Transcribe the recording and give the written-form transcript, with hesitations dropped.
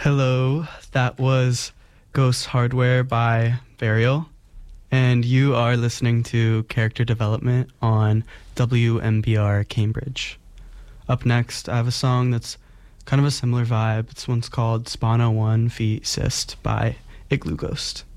Hello, that was Ghost Hardware by Burial, and you are listening to Character Development on WMBR Cambridge. Up next, I have a song that's kind of a similar vibe. This one's called Spano 1 feat. Cyst by Igloo Ghost.